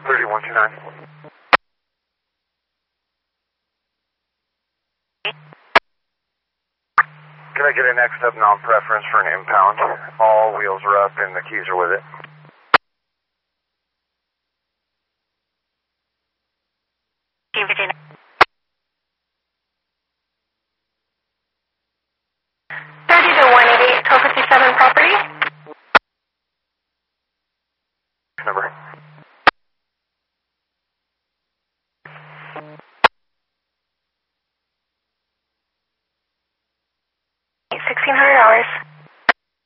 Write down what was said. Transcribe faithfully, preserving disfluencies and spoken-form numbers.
thirty-one two nine. Can I get a next up non-preference for an impound? All wheels are up and the keys are with it.